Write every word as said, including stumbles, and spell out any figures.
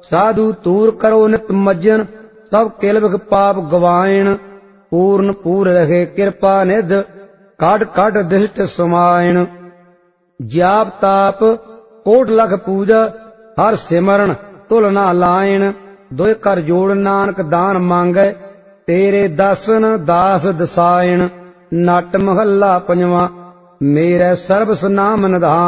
ਸਾਧੂ ਤੂਰ ਕਰੋ ਨਿਤ ਮੱਜਨ, ਸਭ ਕਿਲ ਬਿਖ ਪਾਪ ਗਵਾਇਣ। ਪੂਰਨ ਪੂਰ ਰਹੇ ਕਿਰਪਾ ਨਿਧ, ਕੱਢ ਕੱਢ ਦਿਸ਼ਟ ਸਮਾਇਣ। ਜਾਪ ਤਾਪ ਕੋਟ ਲਖ ਪੂਜਾ, ਹਰ ਸਿਮਰਨ ਤੁਲ ਨਾ ਲਾਇਣ। ਦੋਇ ਕਰ ਜੋੜ ਨਾਨਕ ਦਾਨ ਮੰਗੈ, ਤੇਰੇ ਦਸਨ ਦਾਸ ਦਸਾਇਣ। ਨਟ ਮਹੱਲਾ ਪੰਜਵਾਂ। ਮੇਰੇ ਸਰਬਸ ਨਾਮ ਨਿਧਾਨ।